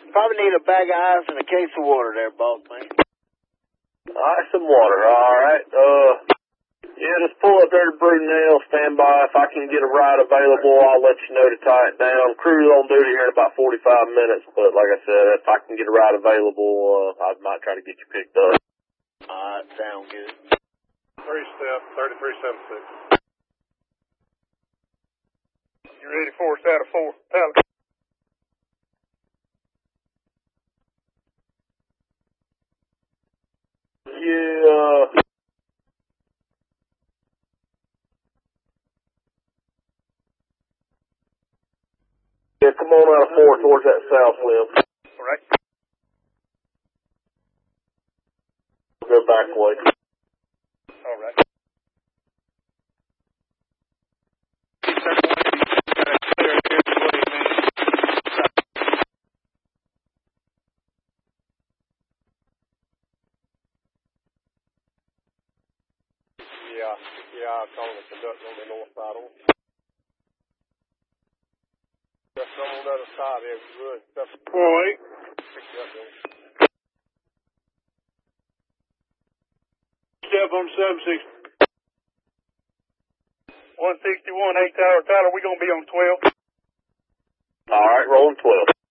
Probably need a bag of ice and a case of water there, boss man. Alright, some water, alright. Yeah, just pull up there to Brudenell, stand by. If I can get a ride available, I'll let you know to tie it down. Crew's on duty here in about 45 minutes, but like I said, if I can get a ride available, I might try to get you picked up. Alright, sound good. 3-step, 3376. You ready for us out of 4? Pelican. Yeah, yeah, come on out of 4 towards that south limb. All right. Go back way. All right. Yeah, I'm calling the conductor on the north side. Just come on the other side there, good. 4-8. Pick you up there. Step on 76. 161, 8 Tower. Tyler, we gonna be on 12. Alright, rolling 12.